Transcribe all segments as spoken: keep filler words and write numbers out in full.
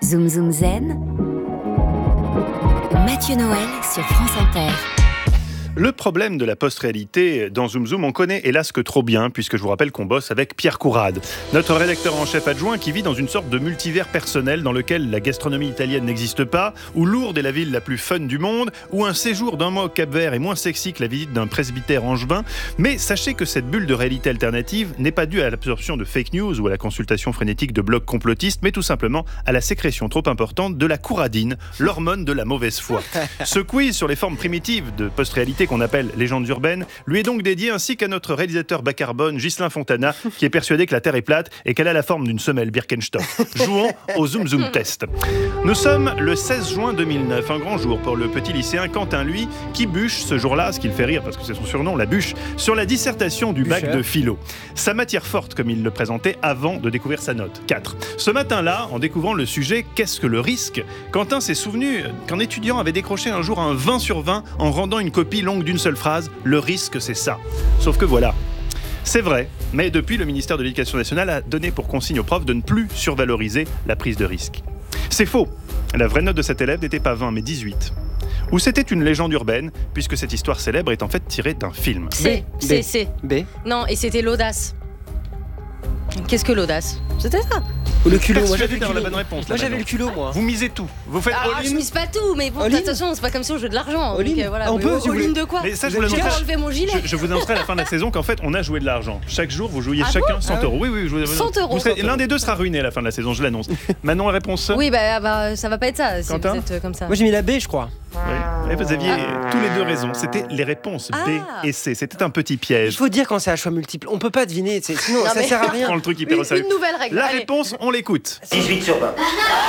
Zoom Zoom Zen, Mathieu Noël sur France Inter. Le problème de la post-réalité dans Zoom Zoom, on connaît hélas que trop bien, puisque je vous rappelle qu'on bosse avec Pierre Courade, notre rédacteur en chef adjoint qui vit dans une sorte de multivers personnel dans lequel la gastronomie italienne n'existe pas, où Lourdes est la ville la plus fun du monde, où un séjour d'un mois au Cap-Vert est moins sexy que la visite d'un presbytère angevin. Mais sachez que cette bulle de réalité alternative n'est pas due à l'absorption de fake news ou à la consultation frénétique de blogs complotistes, mais tout simplement à la sécrétion trop importante de la couradine, l'hormone de la mauvaise foi. Ce quiz sur les formes primitives de post-réalité qu'on appelle légendes urbaines, lui est donc dédié, ainsi qu'à notre réalisateur bas carbone, Ghislain Fontana, qui est persuadé que la Terre est plate et qu'elle a la forme d'une semelle Birkenstock. Jouons au Zoom Zoom Test. Nous sommes le seize juin deux mille neuf, un grand jour pour le petit lycéen Quentin, lui, qui bûche ce jour-là, ce qui le fait rire parce que c'est son surnom, la bûche, sur la dissertation du bac de philo. Sa matière forte, comme il le présentait avant de découvrir sa note, quatre. Ce matin-là, en découvrant le sujet « Qu'est-ce que le risque ?», Quentin s'est souvenu qu'un étudiant avait décroché un jour un vingt sur vingt en rendant une copie longue d'une seule phrase, le risque c'est ça. Sauf que voilà, c'est vrai, mais depuis le ministère de l'Éducation nationale a donné pour consigne aux profs de ne plus survaloriser la prise de risque. C'est faux, la vraie note de cet élève n'était pas vingt mais dix-huit. Ou c'était une légende urbaine, puisque cette histoire célèbre est en fait tirée d'un film. C, C, C. B. Non, et c'était l'audace. Qu'est-ce que l'audace ? C'était ça. Ou le culot, moi Persuadé j'avais le d'avoir culot. la bonne réponse. Moi là, j'avais maintenant. le culot, moi. Vous misez tout, vous faites Alors, je all-in. mise pas tout, mais bon, All de in. toute façon, c'est pas comme si on jouait de l'argent. All donc, in. euh, voilà. Ah, on Mais peut, all- si vous all in voulez. de quoi ? Mais ça, je Vous vous avez J'ai l'annoncerai. enlevé mon gilet. Je, je vous annoncerai à la fin de la saison qu'en fait, on a joué de l'argent. Chaque jour, vous jouiez Ah chacun bon cent Ah euros. Oui, oui, je vous cent euros. vous serez- L'un des deux sera ruiné à la fin de la saison, je l'annonce. Manon, réponse. Oui, bah, bah ça va pas être ça si Quentin vous êtes euh, comme ça. Moi j'ai mis la B, je crois. Oui. Et vous aviez tous les deux raison. C'était les réponses B Ah. et C. C'était un petit Il piège. faut dire quand c'est à choix multiple. On peut pas deviner, c'est- sinon Non, ça mais- sert à Prends rien. le truc hyper au Une, sérieux. une nouvelle règle. La Allez. réponse, on l'écoute. dix-huit sur vingt.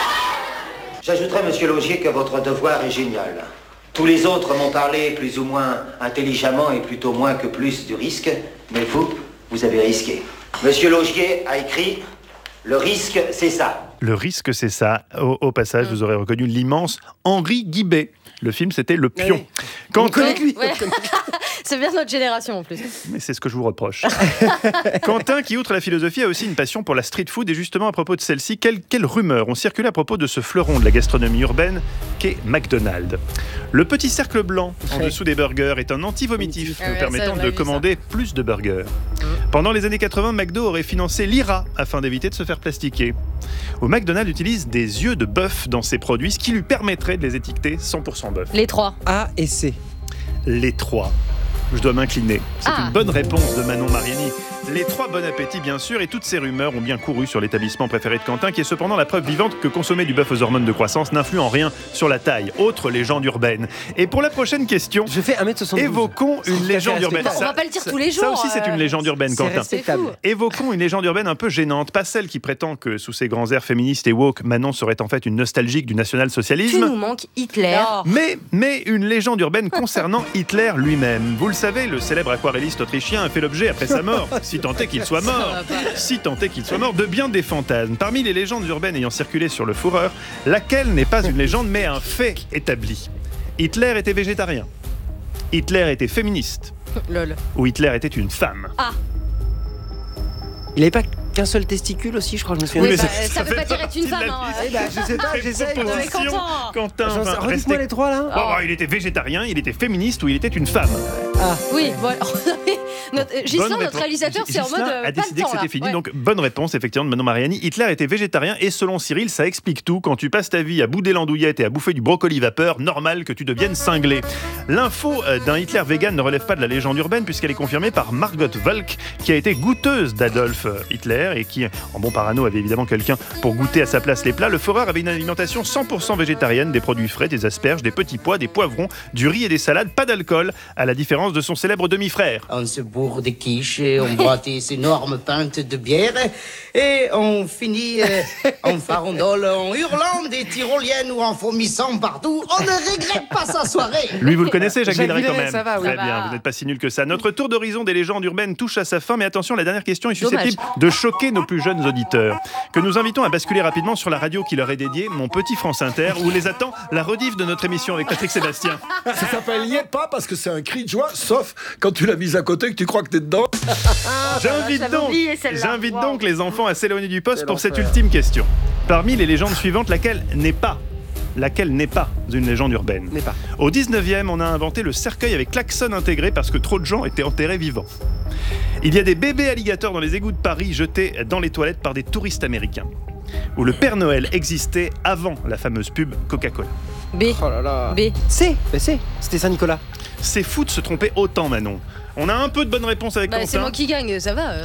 J'ajouterai, monsieur Laugier, que votre devoir est génial. Tous les autres m'ont parlé plus ou moins intelligemment et plutôt moins que plus du risque, mais vous, vous avez risqué. Monsieur Laugier a écrit « Le risque, c'est ça ». Le risque, c'est ça. Au, au passage, vous aurez reconnu l'immense Henri Guibet. Le film, c'était Le Pion. Oui. Quand On connaît Ouais, lui. ouais. C'est bien notre génération en plus. Mais c'est ce que je vous reproche. Quentin, qui outre la philosophie, a aussi une passion pour la street food. Et justement, à propos de celle-ci, quelles quelle rumeurs ont circulé à propos de ce fleuron de la gastronomie urbaine qu'est McDonald's. Le petit cercle blanc en dessous des burgers est un anti-vomitif, Ah nous ouais, permettant ça, on a de vu commander plus de burgers. Pendant les années quatre-vingts, McDo aurait financé l'I R A afin d'éviter de se faire plastiquer. Au McDonald's utilise des yeux de bœuf dans ses produits, ce qui lui permettrait de les étiqueter cent pour cent bœuf. Les trois. A et C. Les trois. Je dois m'incliner. C'est Ah. une bonne réponse de Manon Mariani. Les trois, bon appétit bien sûr, et toutes ces rumeurs ont bien couru sur l'établissement préféré de Quentin, qui est cependant la preuve vivante que consommer du bœuf aux hormones de croissance n'influe en rien sur la taille. Autre légende urbaine. Et pour la prochaine question, Je fais un mètre soixante-douze. évoquons une C'est légende tout à fait urbaine. Bon, on va pas le dire tous les jours. Ça aussi, c'est euh, une légende urbaine, C'est Quentin. respectable. fou. Évoquons une légende urbaine un peu gênante, pas celle qui prétend que sous ses grands airs féministes et woke, Manon serait en fait une nostalgique du Tu national-socialisme. nous manques Hitler. Mais, mais une légende urbaine concernant Hitler lui-même. Vous le savez, le célèbre aquarelliste autrichien a fait l'objet, après sa mort, si tant est qu'il soit mort, si tant est qu'il soit mort, de bien des fantasmes. Parmi les légendes urbaines ayant circulé sur le Führer, laquelle n'est pas une légende mais un fait établi. Hitler était végétarien. Hitler était féministe. Lol. Ou Hitler était une femme. Il avait pas qu'un seul testicule aussi, je crois, je me souviens. Oui, mais bah, ça- ça ça veut fait pas dire être une partie de femme. la hein. liste. Eh ben, je sais pas, Quelle j'essaye. Non, mais proposition. Quentin. Quentin, J'en sais- enfin, Redites-moi restez- les trois là. Oh, il était végétarien, il était féministe ou il était une femme. Ah, Oui, voilà. Notre, euh, Ghislain, Bonne notre réponse. réalisateur, c'est en Ghislain mode. euh, a pas décidé le temps, que c'était là. fini, Ouais. donc bonne réponse effectivement de Manon Mariani. Hitler était végétarien et selon Cyril, ça explique tout. Quand tu passes ta vie à bouder l'andouillette et à bouffer du brocoli vapeur, normal que tu deviennes cinglé. L'info euh, d'un Hitler vegan ne relève pas de la légende urbaine puisqu'elle est confirmée par Margot Volk, qui a été goûteuse d'Adolf euh, Hitler et qui, en bon parano, avait évidemment quelqu'un pour goûter à sa place les plats. Le Führer avait une alimentation cent pour cent végétarienne, des produits frais, des asperges, des petits pois, des poivrons, du riz et des salades, pas d'alcool, à la différence de son célèbre demi-frère. On se bourre des quiches, et on boit des énormes pintes de bière et on finit euh, en farandole, en hurlant des tyroliennes ou en vomissant partout. On ne regrette pas sa soirée. Lui, vous le connaissez, Jacques Jacques Villeray, quand Villeray, même. ça va, oui. Très Ça bien, va. vous n'êtes pas si nul que ça. Notre tour d'horizon des légendes urbaines touche à sa fin, mais attention, la dernière question est Dommage. susceptible de choquer nos plus jeunes auditeurs, que nous invitons à basculer rapidement sur la radio qui leur est dédiée, Mon Petit France Inter, où les attend la rediff de notre émission avec Patrick Sébastien. Ça s'appelle Y est pas parce que c'est un cri de joie, sauf quand tu l'as mise à côté que tu crois que t'es dedans. J'invite j'avais donc, oublié celle-là. j'invite Wow. donc les enfants à s'éloigner du poste Quel pour cette enfer. ultime question. Parmi les légendes suivantes, laquelle n'est pas Laquelle n'est pas une légende urbaine. N'est pas. Au dix-neuvième, on a inventé le cercueil avec klaxon intégré parce que trop de gens étaient enterrés vivants. Il y a des bébés alligators dans les égouts de Paris jetés dans les toilettes par des touristes américains. Où le Père Noël existait avant la fameuse pub Coca-Cola. B. Oh là là. B. C. Bah, C. C'était Saint-Nicolas. C'est fou de se tromper autant, Manon. On a un peu de bonnes réponses avec Bah, Quentin. c'est moi qui gagne, ça va.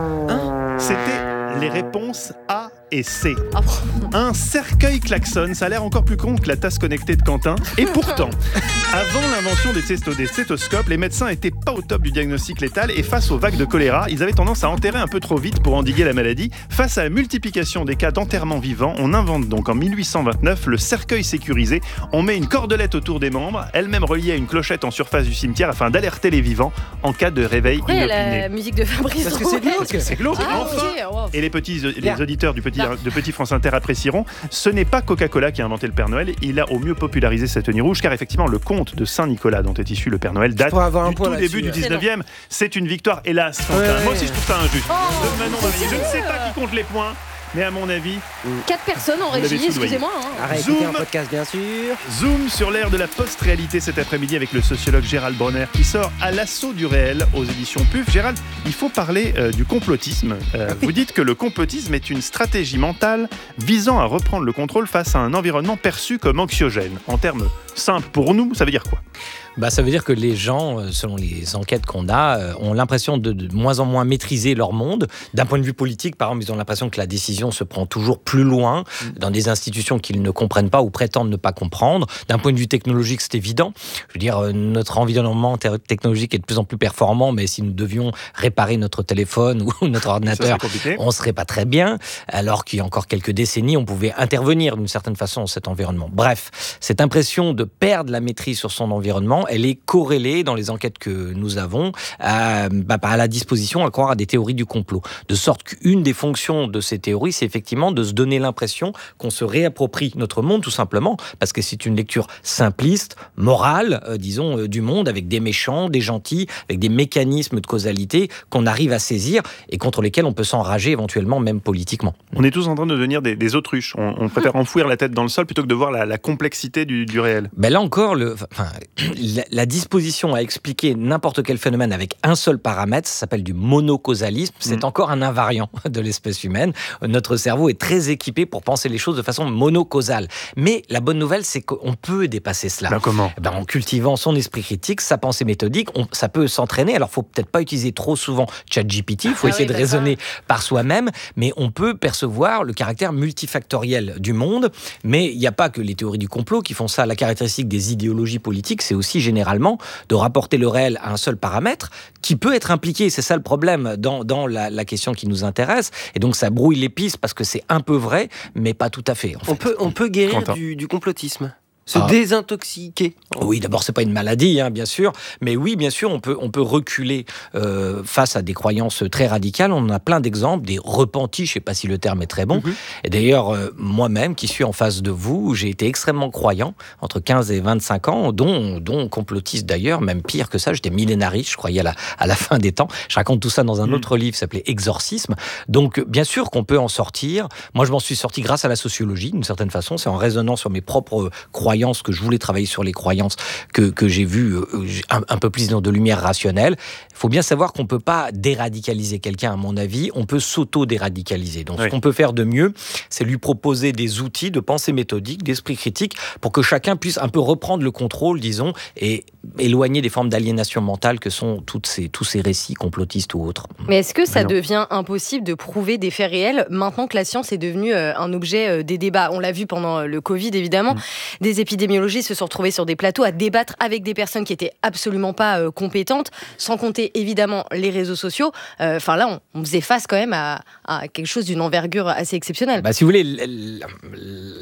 euh. C'était les réponses A et C. Ah bon. Un cercueil klaxon, ça a l'air encore plus con que la tasse connectée de Quentin. Et pourtant, avant l'invention des, stéto- des stéthoscopes, les médecins n'étaient pas au top du diagnostic létal et face aux vagues de choléra, ils avaient tendance à enterrer un peu trop vite pour endiguer la maladie. Face à la multiplication des cas d'enterrement vivant, on invente donc en mille huit cent vingt-neuf le cercueil sécurisé. On met une cordelette autour des membres, elle-même reliée à une clochette en surface du cimetière afin d'alerter les vivants en cas de réveil Après, inopiné. la musique de Fabrice Parce que c'est Drouet. glauque. C'est glauque. Ah, Enfin, ok, wow. et les petits les Bien. auditeurs du petit, Bien. de Petit France Inter apprécieront, ce n'est pas Coca-Cola qui a inventé le Père Noël, il a au mieux popularisé cette tenue rouge, car effectivement le conte de Saint-Nicolas dont est issu le Père Noël date pourrais avoir un du point tout là-dessus, début du ouais. dix-neuvième. C'est une victoire, hélas, Quentin. Ouais. Moi aussi je trouve ça injuste. Oh, De Manon c'est Marie. Je ne sais sérieux pas qui compte les points, mais à mon avis, Quatre personnes en Vous l'avez régie, soudoyé. excusez-moi. hein. Arrête, Zoom. écoutez un podcast, bien sûr. zoom sur l'ère de la post-réalité cet après-midi avec le sociologue Gérald Bronner qui sort à l'assaut du réel aux éditions P U F. Gérald, il faut parler euh, du complotisme. Euh, vous dites que le complotisme est une stratégie mentale visant à reprendre le contrôle face à un environnement perçu comme anxiogène. En termes simples pour nous, ça veut dire quoi ? Bah, ça veut dire que les gens, euh, selon les enquêtes qu'on a, euh, ont l'impression de, de moins en moins maîtriser leur monde. D'un point de vue politique, par exemple, ils ont l'impression que la décision se prend toujours plus loin dans des institutions qu'ils ne comprennent pas ou prétendent ne pas comprendre. D'un point de vue technologique, c'est évident. Je veux dire, euh, notre environnement te- technologique est de plus en plus performant, mais si nous devions réparer notre téléphone ou notre Ça, ordinateur, c'est compliqué. on serait pas très bien, alors qu'il y a encore quelques décennies, on pouvait intervenir d'une certaine façon dans cet environnement. Bref, cette impression de perdre la maîtrise sur son environnement, elle est corrélée dans les enquêtes que nous avons à, bah, à la disposition à croire à des théories du complot. De sorte qu'une des fonctions de ces théories, c'est effectivement de se donner l'impression qu'on se réapproprie notre monde, tout simplement, parce que c'est une lecture simpliste, morale, euh, disons, euh, du monde, avec des méchants, des gentils, avec des mécanismes de causalité qu'on arrive à saisir et contre lesquels on peut s'enrager éventuellement, même politiquement. On est tous en train de devenir des, des autruches. On, on préfère enfouir la tête dans le sol plutôt que de voir la, la complexité du, du réel. Ben là encore, le, enfin, la, la disposition à expliquer n'importe quel phénomène avec un seul paramètre, ça s'appelle du monocausalisme, c'est Mm. encore un invariant de l'espèce humaine. Notre cerveau est très équipé pour penser les choses de façon monocausale. Mais la bonne nouvelle, c'est qu'on peut dépasser cela. Ben comment ? Eh ben, en cultivant son esprit critique, sa pensée méthodique, on- ça peut s'entraîner. Alors, faut peut-être pas utiliser trop souvent ChatGPT, il faut Ah essayer oui, de d'accord. raisonner par soi-même, mais on peut percevoir le caractère multifactoriel du monde. Mais il n'y a pas que les théories du complot qui font ça. La caractéristique des idéologies politiques, c'est aussi généralement de rapporter le réel à un seul paramètre qui peut être impliqué. C'est ça le problème dans, dans la, la question qui nous intéresse. Et donc, ça brouille les pistes parce que c'est un peu vrai, mais pas tout à fait. En fait. On peut, on peut guérir Quentin. du, du complotisme. Se Ah. désintoxiquer. Oui, d'abord, c'est pas une maladie, hein, bien sûr, mais oui, bien sûr, on peut, on peut reculer euh, face à des croyances très radicales. On en a plein d'exemples, des repentis, je sais pas si le terme est très bon. Mhm. Et d'ailleurs, euh, moi-même, qui suis en face de vous, j'ai été extrêmement croyant, entre quinze et vingt-cinq ans, dont, dont complotiste d'ailleurs, même pire que ça, j'étais millénariste, je croyais à la, à la fin des temps. Je raconte tout ça dans un Mhm. autre livre qui s'appelait Exorcisme. Donc, bien sûr qu'on peut en sortir. Moi, je m'en suis sorti grâce à la sociologie, d'une certaine façon. C'est en raisonnant sur mes propres croyances que je voulais travailler sur les croyances que, que j'ai vu euh, un, un peu plus dans de lumière rationnelle. Il faut bien savoir qu'on ne peut pas déradicaliser quelqu'un, à mon avis. On peut s'auto-déradicaliser. Donc, Oui. ce qu'on peut faire de mieux, c'est lui proposer des outils de pensée méthodique, d'esprit critique, pour que chacun puisse un peu reprendre le contrôle, disons, et éloigner des formes d'aliénation mentale que sont toutes ces, tous ces récits complotistes ou autres. Mais est-ce que ça Voyons. devient impossible de prouver des faits réels maintenant que la science est devenue euh, un objet euh, des débats ? On l'a vu pendant le Covid, évidemment. Mm. Des épidémiologistes se sont retrouvés sur des plateaux à débattre avec des personnes qui étaient absolument pas euh, compétentes, sans compter évidemment les réseaux sociaux. Enfin là, on, on faisait face quand même à, à quelque chose d'une envergure assez exceptionnelle. Bah, si vous voulez, l- l-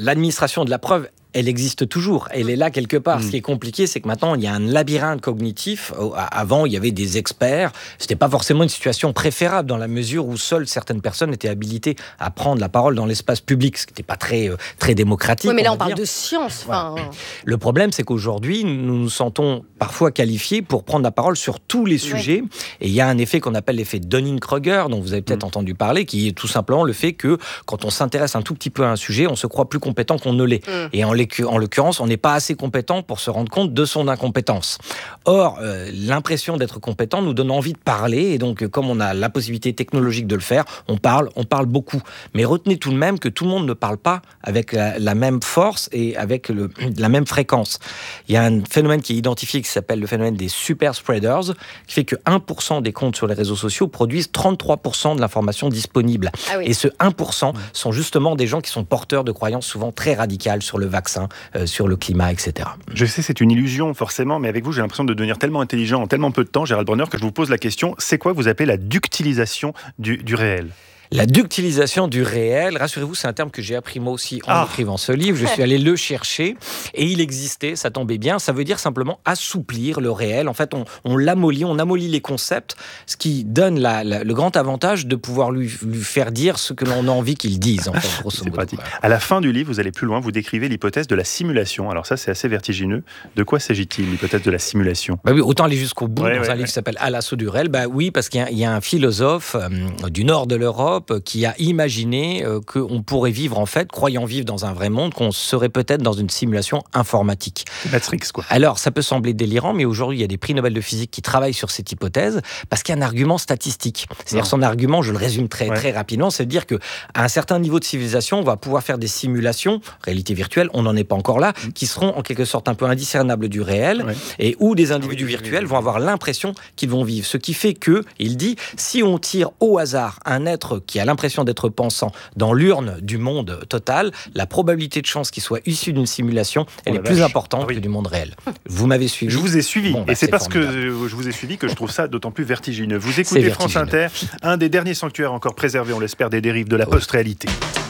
l'administration de la preuve, elle existe toujours, elle est là quelque part. Mmh. Ce qui est compliqué, c'est que maintenant, il y a un labyrinthe cognitif. Avant, il y avait des experts. C'était pas forcément une situation préférable dans la mesure où seules certaines personnes étaient habilitées à prendre la parole dans l'espace public, ce qui n'était pas très, euh, très démocratique. Oui, mais là, on, on parle dire. de science. Enfin... Le problème, c'est qu'aujourd'hui, nous nous sentons parfois qualifiés pour prendre la parole sur tous les sujets. Ouais. Et il y a un effet qu'on appelle l'effet Dunning-Kruger, dont vous avez peut-être mmh. entendu parler, qui est tout simplement le fait que quand on s'intéresse un tout petit peu à un sujet, on se croit plus compétent qu'on ne l'est. Mmh. Et en En l'occurrence, on n'est pas assez compétent pour se rendre compte de son incompétence. Or, euh, l'impression d'être compétent nous donne envie de parler, et donc, comme on a la possibilité technologique de le faire, on parle, on parle beaucoup. Mais retenez tout de même que tout le monde ne parle pas avec la, la même force et avec le, la même fréquence. Il y a un phénomène qui est identifié qui s'appelle le phénomène des super spreaders, qui fait que un pour cent des comptes sur les réseaux sociaux produisent trente-trois pour cent de l'information disponible. Ah oui. Et ce un pour cent sont justement des gens qui sont porteurs de croyances souvent très radicales sur le vaccin, Euh, sur le climat, et cetera. Je sais, c'est une illusion forcément, mais avec vous, j'ai l'impression de devenir tellement intelligent en tellement peu de temps, Gérald Bronner, que je vous pose la question, c'est quoi que vous appelez la ductilisation du, du réel ? La ductilisation du réel, rassurez-vous, c'est un terme que j'ai appris moi aussi en ah. écrivant ce livre. Je suis allé le chercher et il existait, ça tombait bien. Ça veut dire simplement assouplir le réel. En fait, on, on l'amollit, on amollit les concepts, ce qui donne la, la, le grand avantage de pouvoir lui, lui faire dire ce que l'on a envie qu'il dise. En fait, grosso modo. Pratique. À la fin du livre, vous allez plus loin, vous décrivez l'hypothèse de la simulation. Alors ça, c'est assez vertigineux. De quoi s'agit-il, l'hypothèse de la simulation ? Bah oui, autant aller jusqu'au bout ouais, dans ouais, un ouais. livre qui s'appelle À l'assaut du réel. Bah oui, parce qu'il y a, il y a un philosophe euh, du nord de l'Europe qui a imaginé euh, qu'on pourrait vivre, en fait, croyant vivre dans un vrai monde, qu'on serait peut-être dans une simulation informatique. Matrix, quoi. Alors, ça peut sembler délirant, mais aujourd'hui, il y a des prix Nobel de physique qui travaillent sur cette hypothèse parce qu'il y a un argument statistique. C'est-à-dire, son argument, je le résume très, ouais. très rapidement, c'est de dire qu'à un certain niveau de civilisation, on va pouvoir faire des simulations, réalité virtuelle, on n'en est pas encore là, mmh. qui seront en quelque sorte un peu indiscernables du réel, ouais. et où des individus oui, virtuels oui, oui. vont avoir l'impression qu'ils vont vivre. Ce qui fait que, il dit, si on tire au hasard un être qui a l'impression d'être pensant dans l'urne du monde total, la probabilité de chance qu'il soit issu d'une simulation, elle oh est plus vache. importante ah oui. que du monde réel. Vous m'avez suivi ? Je vous ai suivi. Bon, bah, et c'est, c'est parce formidable. que je vous ai suivi que je trouve ça d'autant plus vertigineux. Vous écoutez France Inter, un des derniers sanctuaires encore préservés, on l'espère, des dérives de la post-réalité.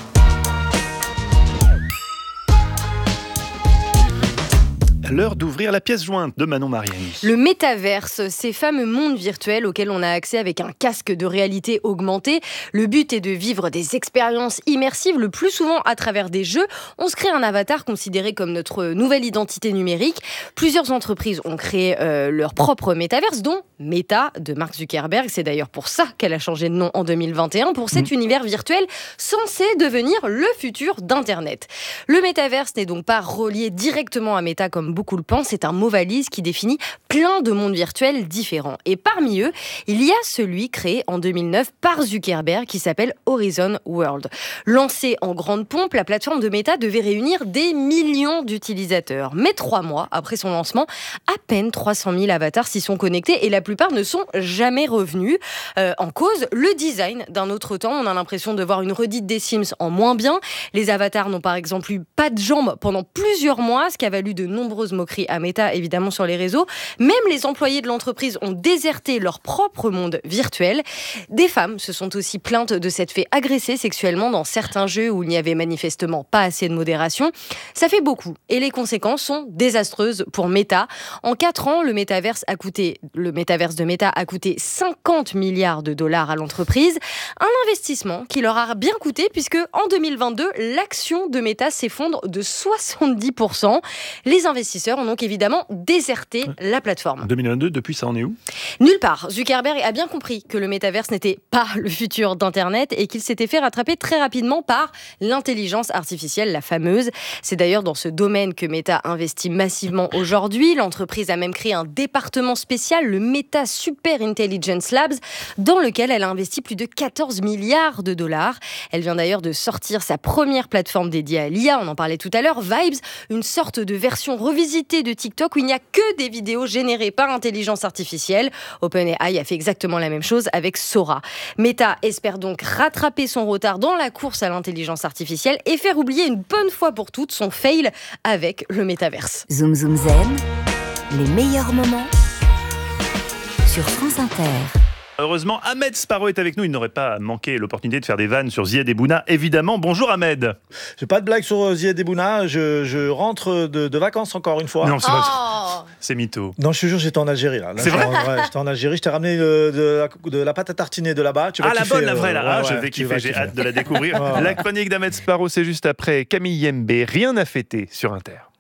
L'heure d'ouvrir la pièce jointe de Manon Mariani. Le métaverse, ces fameux mondes virtuels auxquels on a accès avec un casque de réalité augmentée. Le but est de vivre des expériences immersives, le plus souvent à travers des jeux. On se crée un avatar considéré comme notre nouvelle identité numérique. Plusieurs entreprises ont créé euh, leur propre métaverse, dont Meta de Mark Zuckerberg. C'est d'ailleurs pour ça qu'elle a changé de nom en deux mille vingt et un, pour cet mmh. univers virtuel censé devenir le futur d'Internet. Le métaverse n'est donc pas relié directement à Meta comme beaucoup le pensent, c'est un mot valise qui définit plein de mondes virtuels différents. Et parmi eux, il y a celui créé en deux mille neuf par Zuckerberg qui s'appelle Horizon World. Lancée en grande pompe, la plateforme de Meta devait réunir des millions d'utilisateurs. Mais trois mois après son lancement, à peine trois cent mille avatars s'y sont connectés et la plupart ne sont jamais revenus. Euh, en cause, le design d'un autre temps. On a l'impression de voir une redite des Sims en moins bien. Les avatars n'ont par exemple eu pas de jambes pendant plusieurs mois, ce qui a valu de nombreuses moqueries à Meta, évidemment, sur les réseaux. Même les employés de l'entreprise ont déserté leur propre monde virtuel. Des femmes se sont aussi plaintes de s'être fait agresser sexuellement dans certains jeux où il n'y avait manifestement pas assez de modération. Ça fait beaucoup et les conséquences sont désastreuses pour Meta. En quatre ans, le métaverse a coûté, le métaverse de Meta a coûté cinquante milliards de dollars à l'entreprise. Un investissement qui leur a bien coûté puisque en deux mille vingt-deux, l'action de Meta s'effondre de soixante-dix pour cent. Les investisseurs ont donc évidemment déserté la plateforme. deux mille vingt-deux, depuis ça en est où ? Nulle part. Zuckerberg a bien compris que le métaverse n'était pas le futur d'Internet et qu'il s'était fait rattraper très rapidement par l'intelligence artificielle, la fameuse. C'est d'ailleurs dans ce domaine que Meta investit massivement aujourd'hui. L'entreprise a même créé un département spécial, le Meta Super Intelligence Labs, dans lequel elle a investi plus de quatorze milliards de dollars. Elle vient d'ailleurs de sortir sa première plateforme dédiée à l'I A, on en parlait tout à l'heure, Vibes, une sorte de version revisitée de TikTok où il n'y a que des vidéos générées par intelligence artificielle. OpenAI a fait exactement la même chose avec Sora. Meta espère donc rattraper son retard dans la course à l'intelligence artificielle et faire oublier une bonne fois pour toutes son fail avec le métaverse. Zoom Zoom Zen, les meilleurs moments sur France Inter. Heureusement, Ahmed Sparrow est avec nous. Il n'aurait pas manqué l'opportunité de faire des vannes sur Zied Ebouna, évidemment. Bonjour Ahmed. J'ai pas de blague sur Zied Ebouna. Je, je rentre de, de vacances encore une fois. Non, c'est, Oh. pas... c'est mytho. Non, je te jure, j'étais en Algérie là. Là, C'est j'étais vrai en- ouais, j'étais en Algérie. Je t'ai ramené euh, de, la, de la pâte à tartiner de là-bas. Tu vas Ah, la kiffer, bonne, la euh, vraie, là. ouais, Ah, je ouais, vais tu kiffer, vas j'ai kiffer. hâte de la découvrir. Ouais. La chronique d'Ahmed Sparrow, c'est juste après Camille Yembe. Rien à fêter sur Inter.